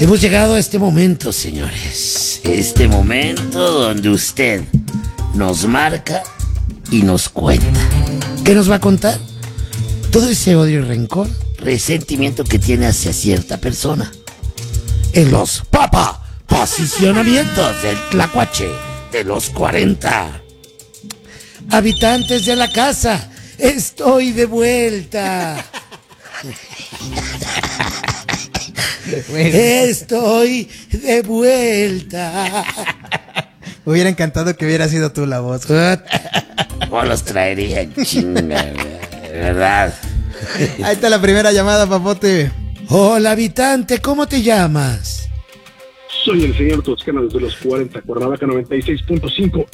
Hemos llegado a este momento, señores. Este momento donde usted nos marca y nos cuenta. ¿Qué nos va a contar? Todo ese odio y rencor, resentimiento que tiene hacia cierta persona. En los posicionamientos del Tlacuache de los 40. Habitantes de la casa, estoy de vuelta. Estoy de vuelta. Me hubiera encantado que hubiera sido tú la voz. ¿Cómo los traería en chinga, de verdad? Ahí está la primera llamada, papote. Hola, habitante, ¿cómo te llamas? Soy el señor Toscano desde los 40, Cuernavaca 96.5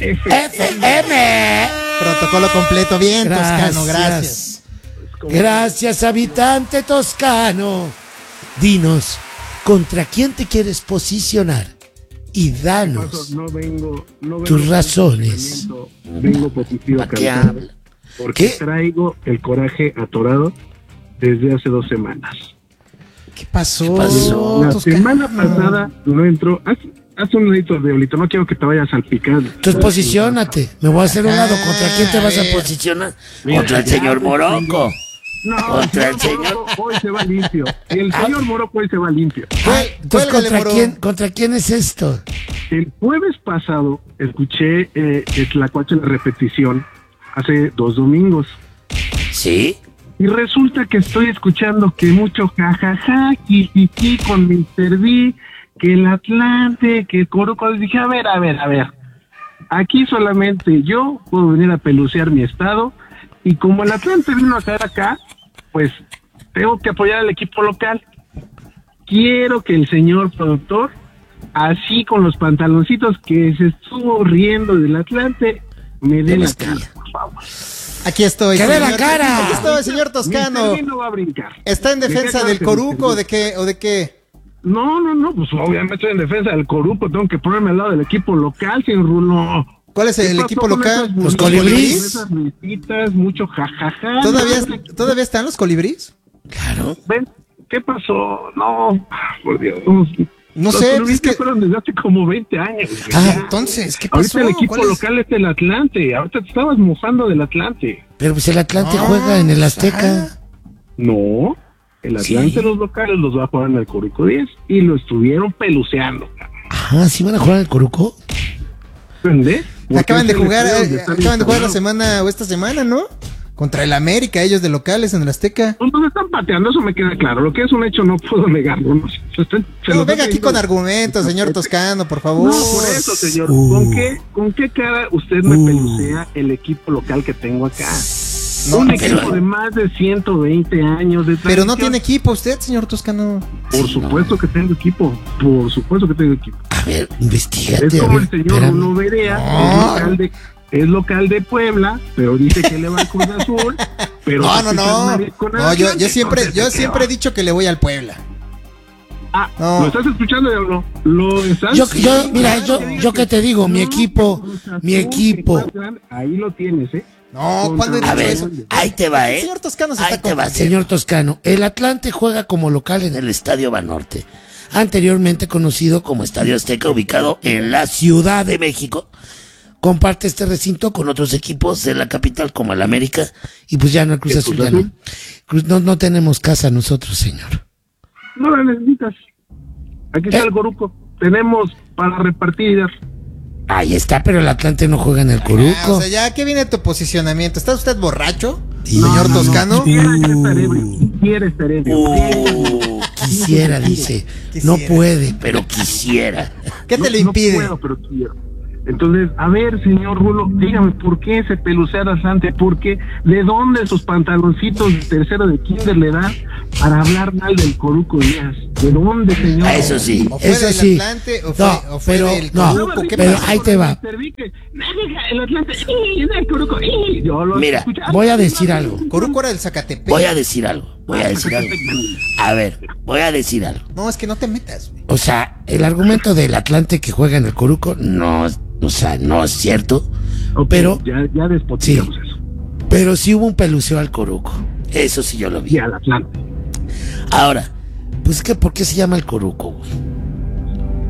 FM. Protocolo completo, bien, Toscano, gracias. Gracias, habitante toscano. Dinos, ¿contra quién te quieres posicionar? Y danos tus razones. Vengo positivo a cantar, porque traigo el coraje atorado desde hace 2 semanas. ¿Qué pasó? La semana pasada no entró. Haz un dedito de Olito, no quiero que te vayas a salpicar. Entonces posiciónate. Me voy a hacer un lado. ¿Contra quién te vas a posicionar? Contra el señor Morocco. No, contra el señor hoy se va limpio. El señor Morocco hoy se va limpio. Entonces, ¿contra quién es esto? El jueves pasado escuché el Tlacuache en la repetición hace 2 domingos. ¿Sí? Y resulta que estoy escuchando que mucho jajaja, jijiji con Mr. D, que el Atlante, que el Coruco. Dije, a ver. Aquí solamente yo puedo venir a pelucear mi estado. Y como el Atlante vino a caer acá, pues tengo que apoyar al equipo local. Quiero que el señor productor, así con los pantaloncitos que se estuvo riendo del Atlante, me dé la cara, por favor. Aquí estoy. ¡Que dé la cara! Aquí estoy, señor Toscano. No va a brincar. ¿Está en defensa del Coruco o de qué? No, pues obviamente estoy en defensa del Coruco. Tengo que ponerme al lado del equipo local, señor Rulo. ¿Cuál es el equipo local? Los Colibríes. Esas visitas, mucho jajaja. ¿Todavía están los Colibríes? Claro. ¿Ven? ¿Qué pasó? No, por Dios. No sé. Los que fueron desde hace como 20 años. Entonces, ¿qué pasó? Ahorita el equipo local es el Atlante. Ahorita te estabas mofando del Atlante. Pero pues el Atlante juega en el Azteca. No, el Atlante, los locales los va a jugar en el Coruco 10 y lo estuvieron peluceando. ¿Sí van a jugar en el Coruco? ¿Entendés? Acaban de jugar la semana o esta semana, ¿no? Contra el América, ellos de locales en el Azteca. No están pateando, eso me queda claro. Lo que es un hecho no puedo negarlo. No, venga aquí con argumentos, señor Toscano, por favor. No, por eso, señor. ¿Con qué cara usted me pelucea el equipo local que tengo acá? Un equipo de más de 120 años de tradición. Pero no tiene equipo usted, señor Toscano. Por supuesto que tengo equipo. A ver, investigate. Es como el señor Uno Berea, es local de Puebla, pero dice que le va al Cruz Azul. Pero no, yo siempre he dicho que le voy al Puebla. ¿Lo estás escuchando o no? Yo que te digo, mi equipo. Ahí lo tienes, ¿eh? No, ¿cuándo he dicho eso? Ahí te va, ¿eh? Señor Toscano ahí te va, señor Toscano. El Atlante juega como local en el Estadio Banorte, anteriormente conocido como Estadio Azteca, ubicado en la Ciudad de México. Comparte este recinto con otros equipos de la capital como el América y pues ya no el Cruz Azul. No tenemos casa nosotros, señor. No la necesitas. Aquí está el Coruco. Tenemos para repartir. Ahí está, pero el Atlante no juega en el Coruco. O sea, ya que viene tu posicionamiento. ¿Está usted borracho, señor Toscano? Quisiera estar ebrio. Quisiera, dice. No puede, pero quisiera. ¿Qué te lo impide? No puedo, pero quiero. Entonces, a ver, señor Rulo, dígame, ¿por qué se pelucea Atlante? ¿Por qué? ¿De dónde esos pantaloncitos de tercero de kinder le dan para hablar mal del Coruco Díaz? ¿De dónde, señor? Eso sí, eso sí. Atlante, pero ahí te va. El Atlante, el Coruco, mira, voy a decir algo. Coruco era del Zacatepec. Voy a decir algo. A ver, voy a decir algo. No, es que no te metas, güey. O sea, el argumento del Atlante que juega en el Coruco no es cierto. Pero ya despoticamos eso. Pero sí hubo un peluceo al Coruco. Eso sí yo lo vi. Y al Atlante. Ahora, pues ¿por qué se llama el Coruco, güey?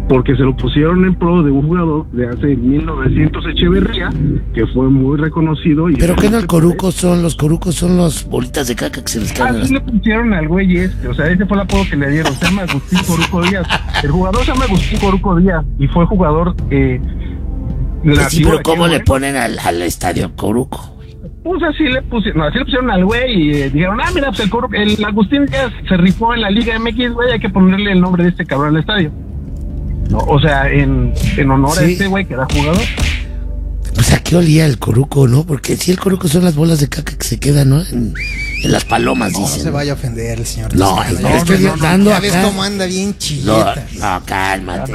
porque se lo pusieron en pro de un jugador de hace 1900 Echeverría, que fue muy reconocido. Y pero que no, el coruco son los corucos, son los bolitas de caca que se les caen. Así le pusieron al güey o sea, ese fue el apodo que le dieron, se llama Agustín Coruco Díaz. El jugador se llama Agustín Coruco Díaz y fue jugador sí, pero ¿cómo le ponen al estadio Coruco? Pues así le pusieron al güey y dijeron, mira, pues el Agustín Díaz se rifó en la Liga MX, güey, hay que ponerle el nombre de este cabrón al estadio. No, o sea, en honor a este güey que era jugador. Pues a qué olía el coruco, ¿no? Porque si el coruco son las bolas de caca que se quedan, ¿no? En las palomas, dicen. No se vaya a ofender el señor. No, estoy dando acá. Ya ves cómo anda bien chilleta. No, cálmate.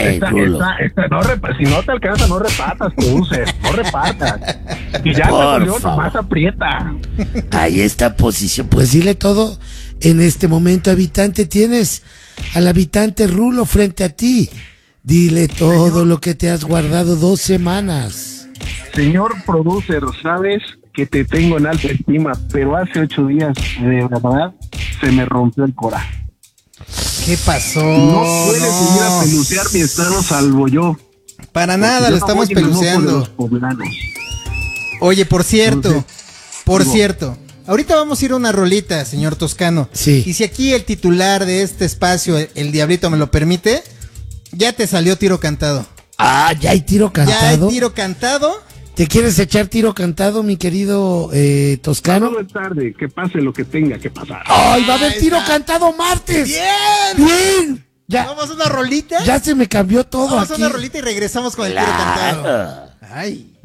Si no te alcanza, no repartas, producer. No repartas. Y ya nomás aprieta. Ahí está posición. Pues dile todo en este momento, habitante. Tienes al habitante Rulo frente a ti. Dile todo lo que te has guardado 2 semanas. Señor producer, sabes que te tengo en alta estima, pero hace 8 días, de verdad, se me rompió el coraje. ¿Qué pasó? No puedes venir a pelucear mi estado salvo yo. Para nada, lo estamos peluceando. Oye, por cierto, ahorita vamos a ir a una rolita, señor Toscano. Sí. Y si aquí el titular de este espacio, el Diablito, me lo permite, ya te salió tiro cantado. ¿Ya hay tiro cantado? Ya hay tiro cantado. ¿Te quieres echar tiro cantado, mi querido Toscano? No es tarde, que pase lo que tenga que pasar. ¡Ay, va a haber tiro cantado martes! ¡Bien! Ya, ¿vamos a una rolita? Ya se me cambió todo. Vamos aquí. a una rolita y regresamos con el tiro cantado. Ay.